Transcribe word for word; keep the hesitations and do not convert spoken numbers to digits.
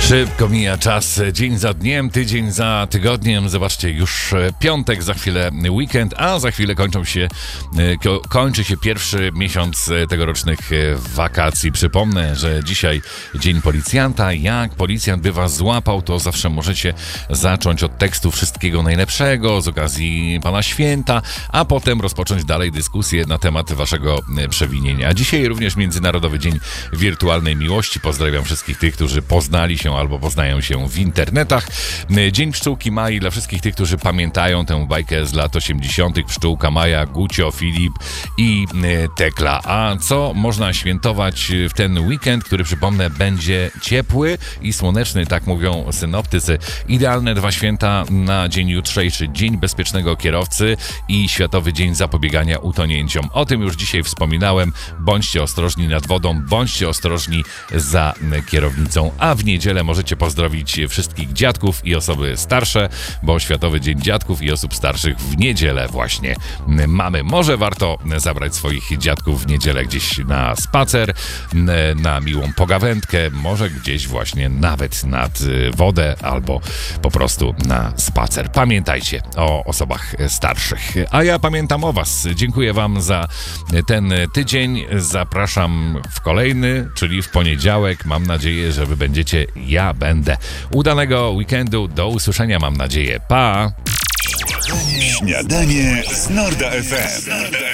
Szybko mija czas, dzień za dniem, tydzień za tygodniem. Zobaczcie, już piątek, za chwilę weekend, a za chwilę kończą się, ko- kończy się pierwszy miesiąc tegorocznych wakacji. Przypomnę, że dzisiaj dzień policjanta. Jak policjant by was złapał, to zawsze możecie zacząć od tekstu wszystkiego najlepszego z okazji Pana Święta, a potem rozpocząć dalej dyskusję na temat waszego przewinienia. Dzisiaj również Międzynarodowy Dzień Wirtualnej Miłości. Pozdrawiam wszystkich tych, którzy poznali się albo poznają się w internetach. Dzień Pszczółki Mai dla wszystkich tych, którzy pamiętają tę bajkę z lat osiemdziesiątych. Pszczółka Maja, Gucio, Filip i Tekla. A co można świętować w ten weekend, który, przypomnę, będzie ciepły i słoneczny, tak mówią synoptycy. Idealne dwa święta na dzień jutrzejszy. Dzień Bezpiecznego Kierowcy i Światowy Dzień Zapobiegania Utonięciom. O tym już dzisiaj wspominałem. Bądźcie ostrożni nad wodą, bądźcie ostrożni za kierownicą. A w niedzielę możecie pozdrowić wszystkich dziadków i osoby starsze, bo Światowy Dzień Dziadków i Osób Starszych w niedzielę właśnie mamy. Może warto zabrać swoich dziadków w niedzielę gdzieś na spacer, na miłą pogawędkę, może gdzieś właśnie nawet nad wodę albo po prostu na spacer. Pamiętajcie o osobach starszych. A ja pamiętam o was. Dziękuję wam za ten tydzień. Zapraszam w kolejny, czyli w poniedziałek. Mam nadzieję, że wy będziecie, ja będę. Udanego weekendu, do usłyszenia mam nadzieję. Pa! Śniadanie z Norda F M.